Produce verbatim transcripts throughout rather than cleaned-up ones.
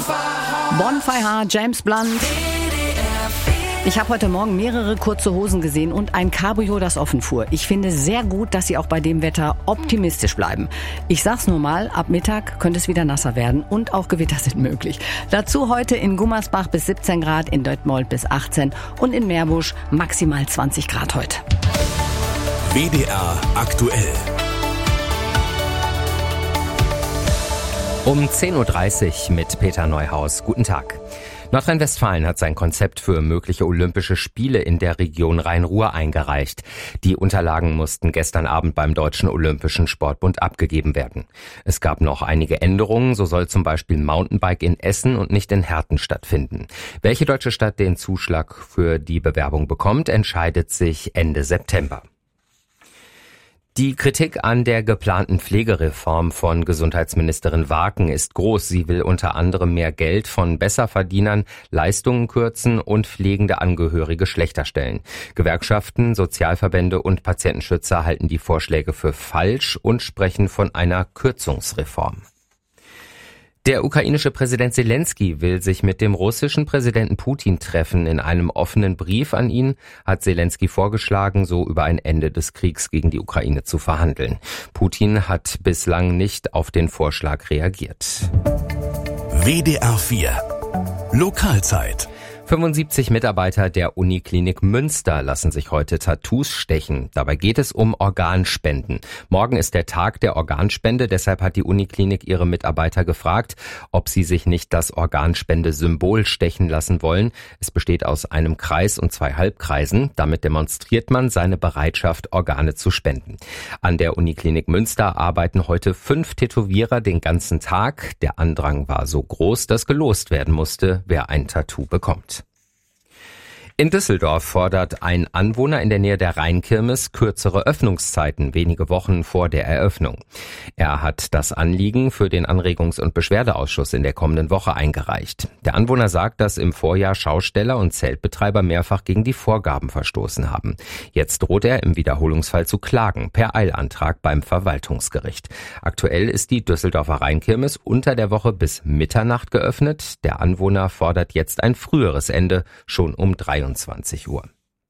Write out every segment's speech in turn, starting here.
Bonfire, James Blunt. Ich habe heute Morgen mehrere kurze Hosen gesehen und ein Cabrio, das offen fuhr. Ich finde sehr gut, dass Sie auch bei dem Wetter optimistisch bleiben. Ich sag's nur mal, ab Mittag könnte es wieder nasser werden und auch Gewitter sind möglich. Dazu heute in Gummersbach bis siebzehn Grad, in Detmold bis achtzehn und in Meerbusch maximal zwanzig Grad heute. W D R aktuell. Um zehn Uhr dreißig mit Peter Neuhaus. Guten Tag. Nordrhein-Westfalen hat sein Konzept für mögliche Olympische Spiele in der Region Rhein-Ruhr eingereicht. Die Unterlagen mussten gestern Abend beim Deutschen Olympischen Sportbund abgegeben werden. Es gab noch einige Änderungen, so soll zum Beispiel Mountainbike in Essen und nicht in Herten stattfinden. Welche deutsche Stadt den Zuschlag für die Bewerbung bekommt, entscheidet sich Ende September. Die Kritik an der geplanten Pflegereform von Gesundheitsministerin Waken ist groß. Sie will unter anderem mehr Geld von Besserverdienern, Leistungen kürzen und pflegende Angehörige schlechter stellen. Gewerkschaften, Sozialverbände und Patientenschützer halten die Vorschläge für falsch und sprechen von einer Kürzungsreform. Der ukrainische Präsident Zelensky will sich mit dem russischen Präsidenten Putin treffen. In einem offenen Brief an ihn hat Zelensky vorgeschlagen, so über ein Ende des Kriegs gegen die Ukraine zu verhandeln. Putin hat bislang nicht auf den Vorschlag reagiert. W D R vier Lokalzeit. fünfundsiebzig Mitarbeiter der Uniklinik Münster lassen sich heute Tattoos stechen. Dabei geht es um Organspenden. Morgen ist der Tag der Organspende, deshalb hat die Uniklinik ihre Mitarbeiter gefragt, ob sie sich nicht das Organspende-Symbol stechen lassen wollen. Es besteht aus einem Kreis und zwei Halbkreisen. Damit demonstriert man seine Bereitschaft, Organe zu spenden. An der Uniklinik Münster arbeiten heute fünf Tätowierer den ganzen Tag. Der Andrang war so groß, dass gelost werden musste, wer ein Tattoo bekommt. In Düsseldorf fordert ein Anwohner in der Nähe der Rheinkirmes kürzere Öffnungszeiten, wenige Wochen vor der Eröffnung. Er hat das Anliegen für den Anregungs- und Beschwerdeausschuss in der kommenden Woche eingereicht. Der Anwohner sagt, dass im Vorjahr Schausteller und Zeltbetreiber mehrfach gegen die Vorgaben verstoßen haben. Jetzt droht er im Wiederholungsfall zu klagen, per Eilantrag beim Verwaltungsgericht. Aktuell ist die Düsseldorfer Rheinkirmes unter der Woche bis Mitternacht geöffnet. Der Anwohner fordert jetzt ein früheres Ende, schon um dreiundzwanzig Uhr.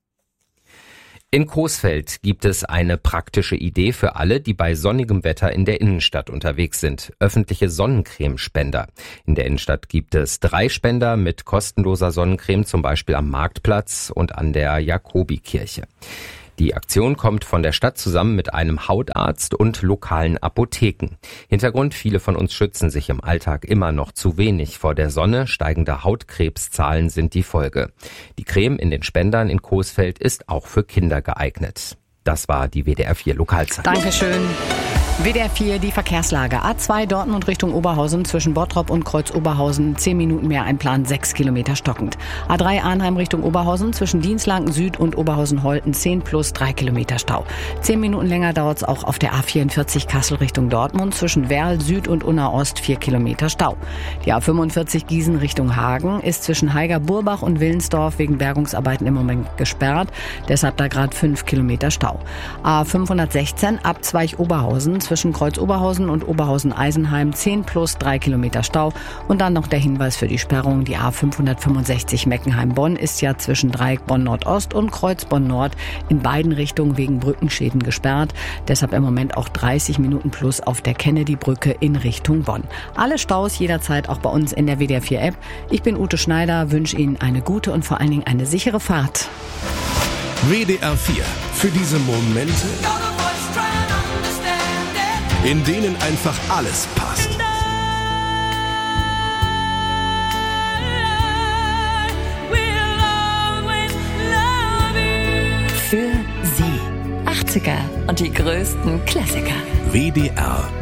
In Coesfeld gibt es eine praktische Idee für alle, die bei sonnigem Wetter in der Innenstadt unterwegs sind. Öffentliche Sonnencremespender. In der Innenstadt gibt es drei Spender mit kostenloser Sonnencreme, zum Beispiel am Marktplatz und an der Jakobikirche. Die Aktion kommt von der Stadt zusammen mit einem Hautarzt und lokalen Apotheken. Hintergrund: Viele von uns schützen sich im Alltag immer noch zu wenig vor der Sonne. Steigende Hautkrebszahlen sind die Folge. Die Creme in den Spendern in Coesfeld ist auch für Kinder geeignet. Das war die W D R vier Lokalzeit. Dankeschön. W D R vier, die Verkehrslage. A zwei Dortmund Richtung Oberhausen zwischen Bottrop und Kreuz Oberhausen. zehn Minuten mehr einplanen, sechs Kilometer stockend. A drei Arnheim Richtung Oberhausen zwischen Dienstlaken Süd und Oberhausen-Holten zehn plus drei Kilometer Stau. zehn Minuten länger dauert's auch auf der A vierundvierzig Kassel Richtung Dortmund zwischen Werl Süd und Unna Ost vier Kilometer Stau. Die A fünfundvierzig Gießen Richtung Hagen ist zwischen Haiger-Burbach und Willensdorf wegen Bergungsarbeiten im Moment gesperrt. Deshalb da gerade fünf Kilometer Stau. A fünfhundertsechzehn Abzweig Oberhausen zwischen Kreuz Oberhausen und Oberhausen-Eisenheim zehn plus drei Kilometer Stau. Und dann noch der Hinweis für die Sperrung. Die A fünfhundertfünfundsechzig Meckenheim-Bonn ist ja zwischen Dreieck Bonn-Nordost und Kreuz Bonn-Nord in beiden Richtungen wegen Brückenschäden gesperrt. Deshalb im Moment auch dreißig Minuten plus auf der Kennedy-Brücke in Richtung Bonn. Alle Staus jederzeit auch bei uns in der W D R vier App. Ich bin Ute Schneider, wünsche Ihnen eine gute und vor allen Dingen eine sichere Fahrt. W D R vier. Für diese Momente, in denen einfach alles passt. Für Sie. achtziger und die größten Klassiker. W D R